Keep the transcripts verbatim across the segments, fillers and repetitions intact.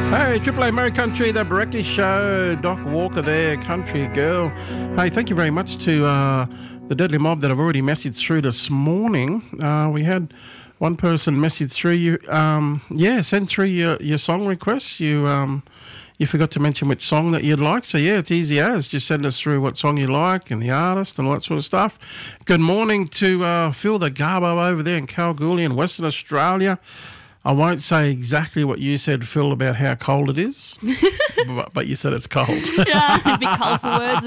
Hey, Triple A Murray Country, the Brecky Show. Doc Walker there, Country Girl. Hey, thank you very much to uh, the Deadly Mob that have already messaged through this morning. Uh, we had one person message through you. Um, yeah, send through your, your song requests. You um, you forgot to mention which song that you'd like. So, yeah, it's easy as. Just send us through what song you like and the artist and all that sort of stuff. Good morning to uh, Phil the Garbo over there in Kalgoorlie in Western Australia. I won't say exactly what you said, Phil, about how cold it is, but, but you said it's cold. Yeah, a bit colourful words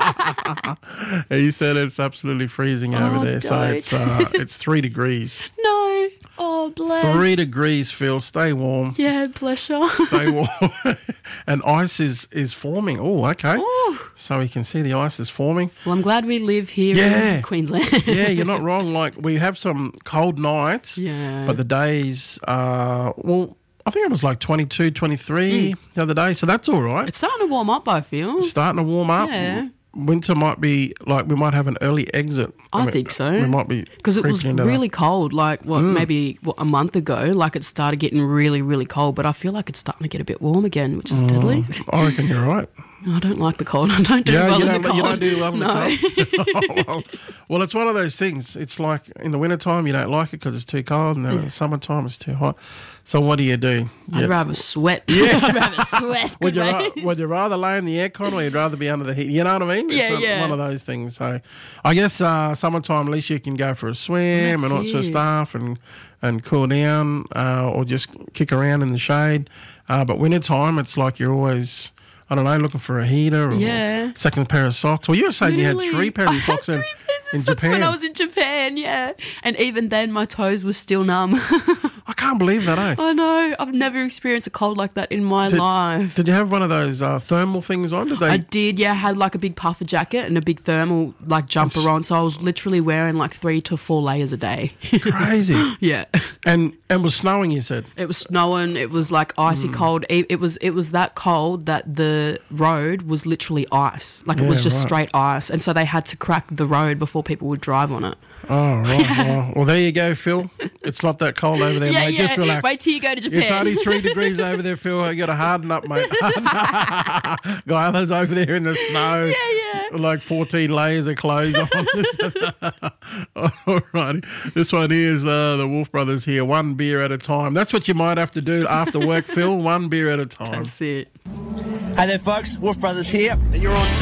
there. You said it's absolutely freezing over Oh, there, so don't. it's uh, it's three degrees. No. Oh, bless. Three degrees, Phil. Stay warm. Yeah, bless you. Stay warm. And ice is, is forming. Oh, okay. Ooh. So we can see the ice is forming. Well, I'm glad we live here Yeah. in Queensland. Yeah, you're not wrong. Like, we have some cold nights, Yeah. but the days, uh, well, I think it was like twenty-two, twenty-three Mm. the other day, so that's all right. It's starting to warm up, I feel. Starting to warm up. Yeah. Winter might be, like, we might have an early exit. I mean, think so. We might be Because it was creeping into that. really cold, like, what, Mm. maybe what, a month ago. Like, it started getting really, really cold, but I feel like it's starting to get a bit warm again, which is deadly. I reckon you're right. I don't like the cold. I don't do Yeah, well you in don't, the cold. you don't do well in no. the cold. well, well, it's one of those things. It's like in the wintertime you don't like it because it's too cold, and then in the summertime it's too hot. So what do you do? I'd You- rather sweat. Yeah. I'd rather sweat. Would you, Good ra- days. would you rather lay in the aircon or you'd rather be under the heat? You know what I mean? It's Yeah, one, yeah. one of those things. So I guess uh, summertime, at least you can go for a swim That's and all that sort of it. stuff and, and cool down uh, or just kick around in the shade. Uh, but wintertime, it's like you're always, I don't know, looking for a heater or Yeah. second pair of socks. Well, you were saying you Literally. had three pairs I of socks had in, three pairs of in socks Japan. when I was in Japan, yeah. And even then, my toes were still numb. I can't believe that, eh? I know. I've never experienced a cold like that in my Did- life. Did you have one of those uh, thermal things on? Did they? I did, yeah. I had like a big puffer jacket and a big thermal like jumper That's- on, so I was literally wearing like three to four layers a day. Crazy. Yeah. And and was snowing, you said? It was snowing. It was like icy cold. It, it was it was that cold that the road was literally ice. Like it was Yeah, just right. straight ice, and so they had to crack the road before people would drive on it. Oh, right. Well, well, there you go, Phil. It's not that cold over there, yeah, mate. yeah. Just relax. Wait till you go to Japan. It's only three degrees over there, Phil. You got to harden up, mate. Got others over there in the snow. Yeah, yeah. Like fourteen layers of clothes on. All righty. This one here is uh, the Wolf Brothers here. One beer at a time. That's what you might have to do after work, Phil. One beer at a time. That's it. Hey there, folks. Wolf Brothers here, and you're on